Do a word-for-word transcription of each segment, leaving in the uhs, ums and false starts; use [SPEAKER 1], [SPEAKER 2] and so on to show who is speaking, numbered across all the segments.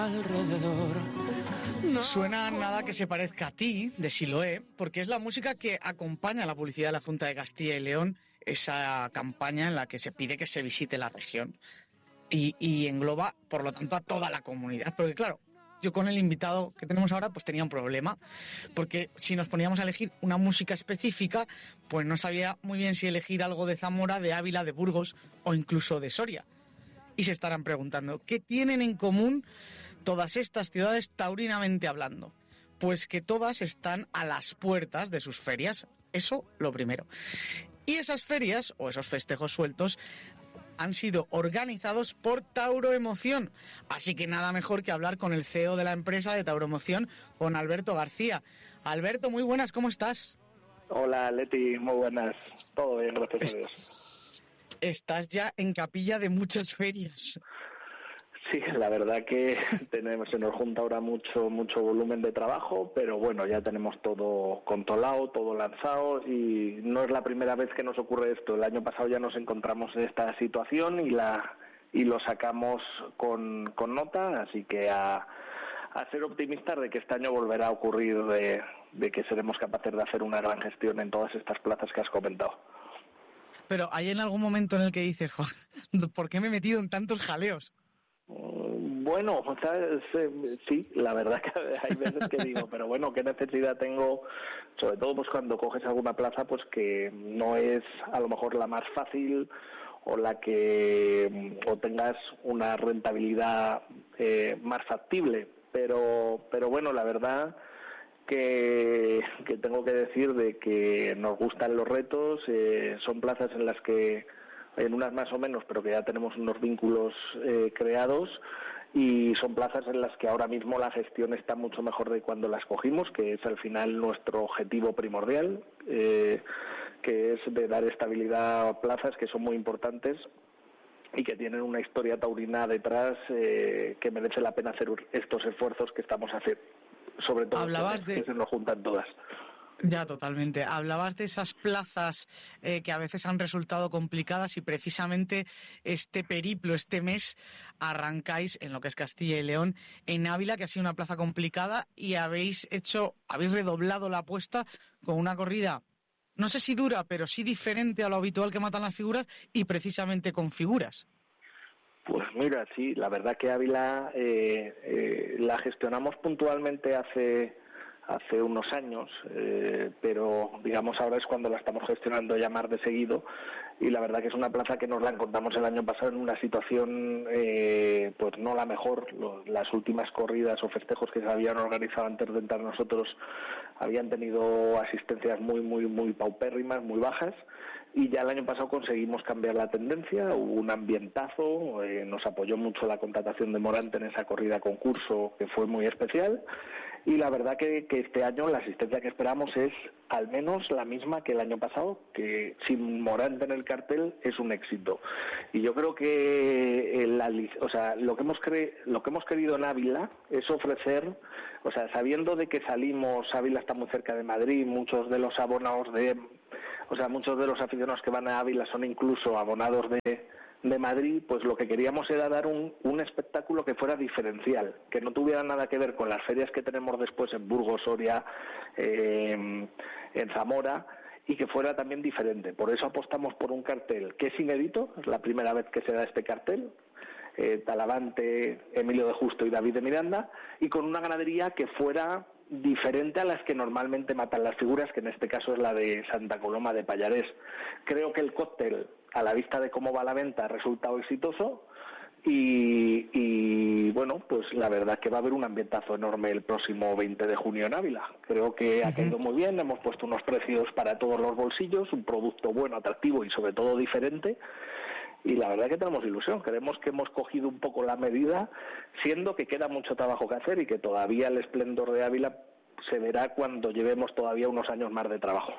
[SPEAKER 1] alrededor. No. Suena Nada que se parezca a ti, de Siloé, porque es la música que acompaña a la publicidad de la Junta de Castilla y León, esa campaña en la que se pide que se visite la región. Y, y engloba, por lo tanto, a toda la comunidad. Porque claro, yo con el invitado que tenemos ahora pues tenía un problema, porque si nos poníamos a elegir una música específica, pues no sabía muy bien si elegir algo de Zamora, de Ávila, de Burgos o incluso de Soria. Y se estarán preguntando, ¿qué tienen en común todas estas ciudades taurinamente hablando? Pues que todas están a las puertas de sus ferias, eso lo primero. Y esas ferias, o esos festejos sueltos, han sido organizados por Tauroemoción. Así que nada mejor que hablar con el C E O de la empresa de Tauroemoción, con Alberto García. Alberto, muy buenas, ¿cómo estás?
[SPEAKER 2] Hola, Leti, muy buenas. Todo bien, gracias es... a Dios.
[SPEAKER 1] Estás ya en capilla de muchas ferias.
[SPEAKER 2] Sí, la verdad que tenemos, se nos junta ahora mucho mucho volumen de trabajo, pero bueno, ya tenemos todo controlado, todo lanzado y no es la primera vez que nos ocurre esto. El año pasado ya nos encontramos en esta situación y la y lo sacamos con, con nota, así que a, a ser optimistas de que este año volverá a ocurrir, de, de que seremos capaces de hacer una gran gestión en todas estas plazas que has comentado.
[SPEAKER 1] Pero hay en algún momento en el que dices, ¿por qué me he metido en tantos jaleos?
[SPEAKER 2] Bueno, ¿sabes? Sí, la verdad que hay veces que digo, pero bueno, ¿qué necesidad tengo? Sobre todo pues cuando coges alguna plaza pues que no es a lo mejor la más fácil o la que o tengas una rentabilidad eh, más factible, pero pero bueno, la verdad que, que tengo que decir de que nos gustan los retos, eh, son plazas en las que, en unas más o menos, pero que ya tenemos unos vínculos eh, creados, y son plazas en las que ahora mismo la gestión está mucho mejor de cuando las cogimos, que es al final nuestro objetivo primordial, eh, que es de dar estabilidad a plazas que son muy importantes y que tienen una historia taurina detrás eh, que merece la pena hacer estos esfuerzos que estamos haciendo. Sobre todo
[SPEAKER 1] Hablabas de...
[SPEAKER 2] que se nos juntan todas.
[SPEAKER 1] Ya, totalmente. Hablabas de esas plazas eh, que a veces han resultado complicadas y precisamente este periplo, este mes, arrancáis en lo que es Castilla y León, en Ávila, que ha sido una plaza complicada, y habéis hecho, habéis redoblado la apuesta con una corrida, no sé si dura, pero sí diferente a lo habitual que matan las figuras, y precisamente con figuras.
[SPEAKER 2] Pues mira, sí, la verdad que Ávila eh, eh, la gestionamos puntualmente hace hace unos años, eh, pero digamos ahora es cuando la estamos gestionando ya más de seguido, y la verdad que es una plaza que nos la encontramos el año pasado en una situación eh, pues no la mejor. Los, las últimas corridas o festejos que se habían organizado antes de entrar nosotros habían tenido asistencias muy muy muy paupérrimas, muy bajas, y ya el año pasado conseguimos cambiar la tendencia, hubo un ambientazo, eh, nos apoyó mucho la contratación de Morante en esa corrida concurso que fue muy especial, y la verdad que, que este año la asistencia que esperamos es al menos la misma que el año pasado, que sin Morante en el cartel es un éxito. Y yo creo que la, o sea, lo que hemos cre, lo que hemos querido en Ávila es ofrecer, o sea, sabiendo de que salimos, Ávila está muy cerca de Madrid, muchos de los abonados de, o sea, muchos de los aficionados que van a Ávila son incluso abonados de de Madrid, pues lo que queríamos era dar un, un espectáculo que fuera diferencial, que no tuviera nada que ver con las ferias que tenemos después en Burgos, Soria, eh, en Zamora, y que fuera también diferente. Por eso apostamos por un cartel que es inédito, es la primera vez que se da este cartel, eh, Talavante, Emilio de Justo y David de Miranda, y con una ganadería que fuera diferente a las que normalmente matan las figuras, que en este caso es la de Santa Coloma de Pallarés. Creo que el cóctel, a la vista de cómo va la venta, ha resultado exitoso y, y bueno, pues la verdad que va a haber un ambientazo enorme el próximo veinte de junio en Ávila. Creo que uh-huh. ha caído muy bien, hemos puesto unos precios para todos los bolsillos, un producto bueno, atractivo y sobre todo diferente. Y la verdad que tenemos ilusión, creemos que hemos cogido un poco la medida, siendo que queda mucho trabajo que hacer y que todavía el esplendor de Ávila se verá cuando llevemos todavía unos años más de trabajo.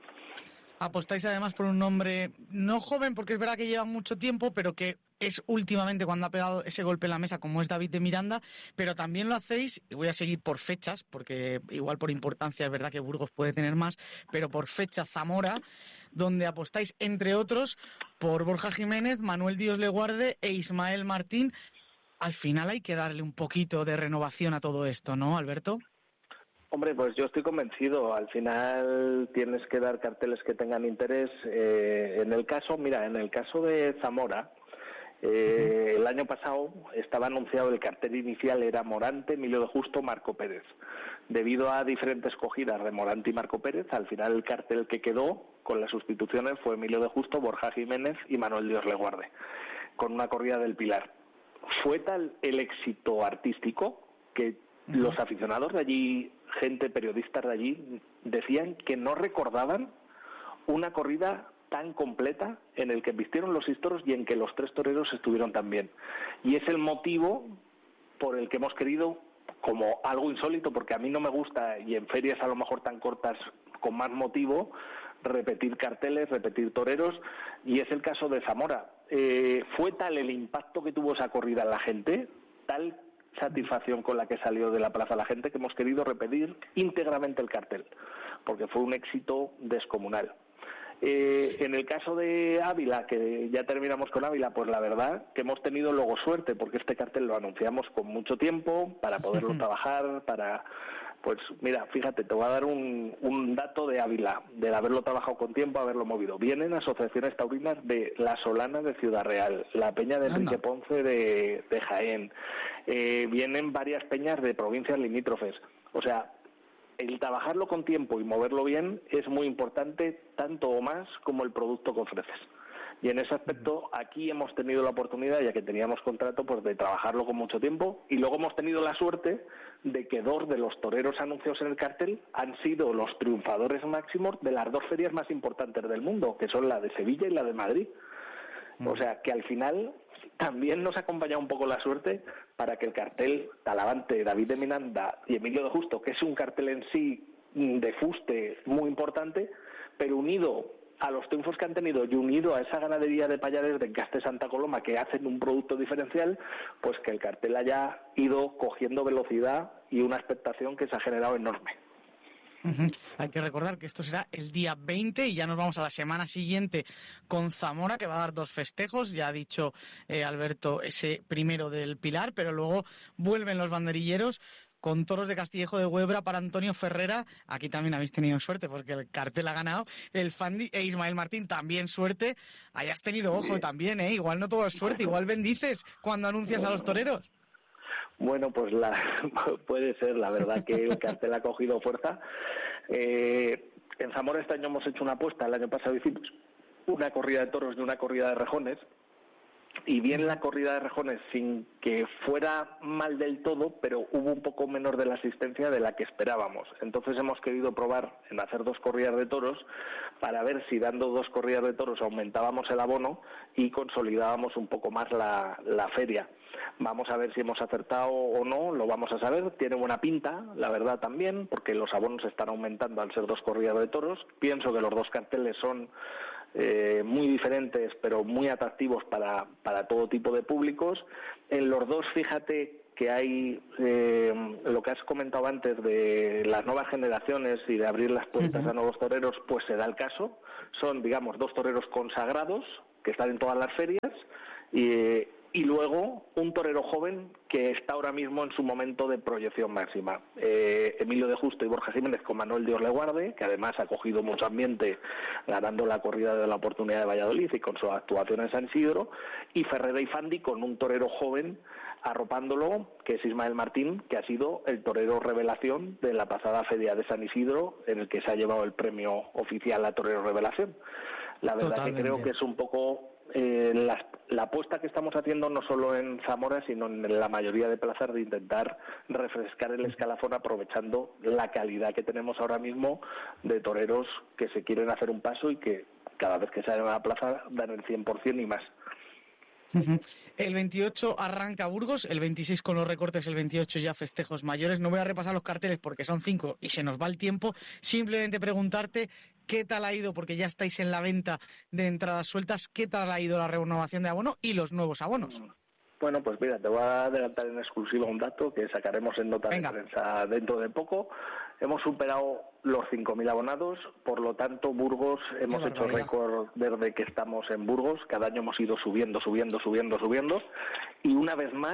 [SPEAKER 1] Apostáis además por un nombre no joven, porque es verdad que lleva mucho tiempo, pero que es últimamente cuando ha pegado ese golpe en la mesa, como es David de Miranda, pero también lo hacéis, y voy a seguir por fechas, porque igual por importancia es verdad que Burgos puede tener más, pero por fecha Zamora, donde apostáis, entre otros, por Borja Jiménez, Manuel Dios le guarde e Ismael Martín. al final hay que darle un poquito de renovación a todo esto, ¿no, Alberto?
[SPEAKER 2] Hombre, pues yo estoy convencido. Al final tienes que dar carteles que tengan interés. Eh, en el caso, mira, en el caso de Zamora, eh, uh-huh. el año pasado estaba anunciado el cartel inicial, era Morante, Emilio de Justo, Marco Pérez. Debido a diferentes cogidas de Morante y Marco Pérez, al final el cartel que quedó con las sustituciones fue Emilio de Justo, Borja Jiménez y Manuel Dios le guarde, con una corrida del Pilar. Fue tal el éxito artístico que uh-huh. los aficionados de allí, gente, periodistas de allí, decían que no recordaban una corrida tan completa en el que vistieron los seis toros y en que los tres toreros estuvieron tan bien. Y es el motivo por el que hemos querido, como algo insólito, porque a mí no me gusta, y en ferias a lo mejor tan cortas con más motivo, repetir carteles, repetir toreros, y es el caso de Zamora. Eh, fue tal el impacto que tuvo esa corrida en la gente, tal satisfacción con la que salió de la plaza la gente, que hemos querido repetir íntegramente el cartel, porque fue un éxito descomunal. Eh, en el caso de Ávila, que ya terminamos con Ávila, pues la verdad que hemos tenido luego suerte, porque este cartel lo anunciamos con mucho tiempo para poderlo trabajar, para... Pues mira, fíjate, te voy a dar un, un dato de Ávila, de haberlo trabajado con tiempo, haberlo movido. Vienen asociaciones taurinas de La Solana de Ciudad Real, la Peña de Enrique Ponce de, de Jaén, eh, vienen varias peñas de provincias limítrofes. O sea, el trabajarlo con tiempo y moverlo bien es muy importante, tanto o más como el producto que ofreces. Y en ese aspecto aquí hemos tenido la oportunidad, ya que teníamos contrato, pues de trabajarlo con mucho tiempo, y luego hemos tenido la suerte de que dos de los toreros anunciados en el cartel han sido los triunfadores máximos de las dos ferias más importantes del mundo, que son la de Sevilla y la de Madrid. O sea, que al final también nos ha acompañado un poco la suerte para que el cartel Talavante, David de Miranda y Emilio de Justo, que es un cartel en sí de fuste muy importante, pero unido a los triunfos que han tenido y unido a esa ganadería de payares de Encaste Santa Coloma, que hacen un producto diferencial, pues que el cartel haya ido cogiendo velocidad y una expectación que se ha generado enorme.
[SPEAKER 1] Uh-huh. Hay que recordar que esto será el día veinte y ya nos vamos a la semana siguiente con Zamora, que va a dar dos festejos, ya ha dicho eh, Alberto ese primero del Pilar, pero luego vuelven los banderilleros con toros de Castillejo de Huebra para Antonio Ferrera. Aquí también habéis tenido suerte porque el cartel ha ganado el Fandi, e Ismael Martín también suerte. Ahí has tenido ojo también, ¿eh? Igual no todo es suerte, igual bendices cuando anuncias a los toreros.
[SPEAKER 2] Bueno, pues la, puede ser, la verdad que el cartel ha cogido fuerza. Eh, en Zamora este año hemos hecho una apuesta, el año pasado hicimos una corrida de toros y una corrida de rejones, y bien la corrida de rejones sin que fuera mal del todo, pero hubo un poco menos de la asistencia de la que esperábamos. Entonces hemos querido probar en hacer dos corridas de toros para ver si dando dos corridas de toros aumentábamos el abono y consolidábamos un poco más la, la feria. Vamos a ver si hemos acertado o no, lo vamos a saber. Tiene buena pinta, la verdad también, porque los abonos están aumentando al ser dos corridas de toros. Pienso que los dos carteles son Eh, muy diferentes, pero muy atractivos para, para todo tipo de públicos. En los dos, fíjate que hay eh, lo que has comentado antes de las nuevas generaciones y de abrir las puertas uh-huh. a nuevos toreros, pues se da el caso. Son, digamos, dos toreros consagrados que están en todas las ferias y, eh, y luego un torero joven que está ahora mismo en su momento de proyección máxima. Eh, Emilio de Justo y Borja Jiménez con Manuel Dios le guarde, que además ha cogido mucho ambiente ganando la corrida de la Oportunidad de Valladolid y con su actuación en San Isidro, y Ferrera y Fandi con un torero joven arropándolo, que es Ismael Martín, que ha sido el torero revelación de la pasada feria de San Isidro, en el que se ha llevado el premio oficial a torero revelación. La verdad Totalmente. Que creo que es un poco Eh, la, la apuesta que estamos haciendo no solo en Zamora, sino en la mayoría de plazas, de intentar refrescar el escalafón aprovechando la calidad que tenemos ahora mismo de toreros que se quieren hacer un paso y que cada vez que salen a la plaza dan el cien por ciento y más.
[SPEAKER 1] Uh-huh. El veintiocho arranca Burgos, el veintiséis con los recortes, el veintiocho ya festejos mayores. No voy a repasar los carteles porque son cinco y se nos va el tiempo. Simplemente preguntarte qué tal ha ido, porque ya estáis en la venta de entradas sueltas, qué tal ha ido la renovación de abono y los nuevos abonos.
[SPEAKER 2] Bueno, pues mira, te voy a adelantar en exclusiva un dato que sacaremos en nota Venga. de prensa dentro de poco. Hemos superado los cinco mil abonados, por lo tanto Burgos, hemos hecho récord desde que estamos en Burgos, cada año hemos ido subiendo, subiendo, subiendo, subiendo, y una vez más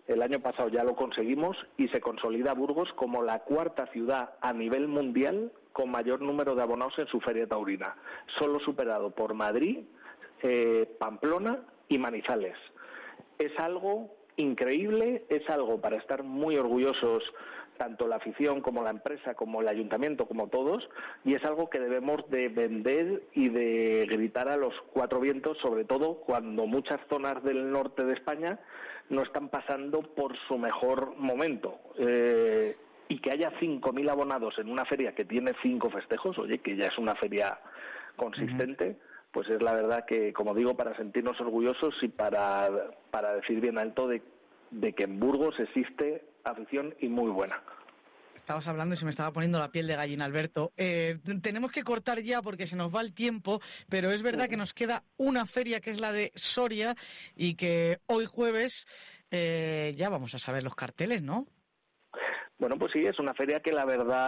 [SPEAKER 2] el año pasado ya lo conseguimos y se consolida Burgos como la cuarta ciudad a nivel mundial con mayor número de abonados en su feria taurina, solo superado por Madrid, eh, Pamplona y Manizales. Es algo increíble, es algo para estar muy orgullosos tanto la afición como la empresa, como el ayuntamiento, como todos, y es algo que debemos de vender y de gritar a los cuatro vientos, sobre todo cuando muchas zonas del norte de España no están pasando por su mejor momento. Eh, y que haya cinco mil abonados en una feria que tiene cinco festejos, oye, que ya es una feria consistente, uh-huh. Pues es la verdad que, como digo, para sentirnos orgullosos y para, para decir bien alto de, de que en Burgos existe afición y muy buena.
[SPEAKER 1] Estabas hablando y se me estaba poniendo la piel de gallina, Alberto. Eh, tenemos que cortar ya porque se nos va el tiempo, pero es verdad que nos queda una feria que es la de Soria y que hoy jueves eh, ya vamos a saber los carteles, ¿no?
[SPEAKER 2] Bueno, pues sí, es una feria que la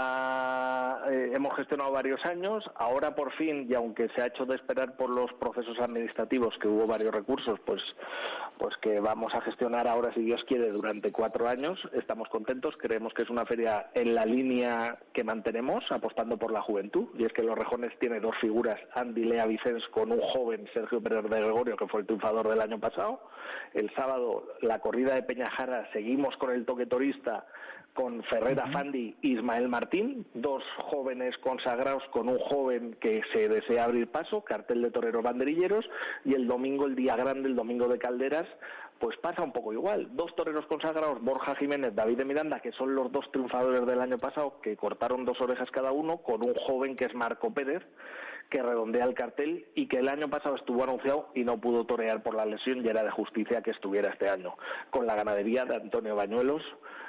[SPEAKER 2] verdad eh, hemos gestionado varios años. Ahora por fin, y aunque se ha hecho de esperar por los procesos administrativos, que hubo varios recursos, pues, pues que vamos a gestionar ahora, si Dios quiere, durante cuatro años. Estamos contentos, creemos que es una feria en la línea que mantenemos, apostando por la juventud. Y es que Los Rejones tiene dos figuras, Andy Lea Vicens con un joven Sergio Pérez de Gregorio, que fue el triunfador del año pasado. El sábado, la corrida de Peñajara, seguimos con el toque torista, con Ferrera uh-huh. Fandi y Ismael Martín, dos jóvenes consagrados con un joven que se desea abrir paso, cartel de toreros banderilleros, y el domingo, el día grande, el domingo de Calderas, pues pasa un poco igual. Dos toreros consagrados, Borja Jiménez, David de Miranda, que son los dos triunfadores del año pasado, que cortaron dos orejas cada uno, con un joven que es Marco Pérez, que redondea el cartel y que el año pasado estuvo anunciado y no pudo torear por la lesión y era de justicia que estuviera este año. Con la ganadería de Antonio Bañuelos,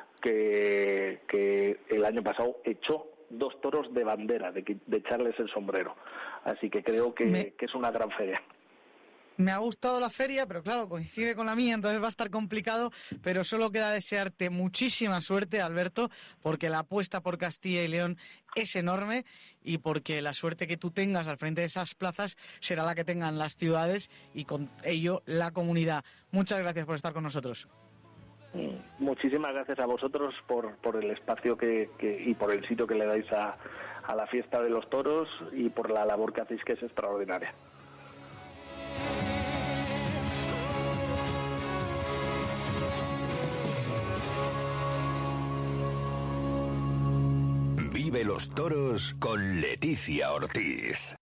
[SPEAKER 2] Que, que el año pasado echó dos toros de bandera, de, de echarles el sombrero. Así que creo que, me, que es una gran feria.
[SPEAKER 1] Me ha gustado la feria, pero claro, coincide con la mía, entonces va a estar complicado, pero solo queda desearte muchísima suerte, Alberto, porque la apuesta por Castilla y León es enorme y porque la suerte que tú tengas al frente de esas plazas será la que tengan las ciudades y con ello la comunidad. Muchas gracias por estar con nosotros.
[SPEAKER 2] Muchísimas gracias a vosotros por, por el espacio que, que y por el sitio que le dais a, a la fiesta de los toros y por la labor que hacéis, que es extraordinaria.
[SPEAKER 3] Vive los toros con Leticia Ortiz.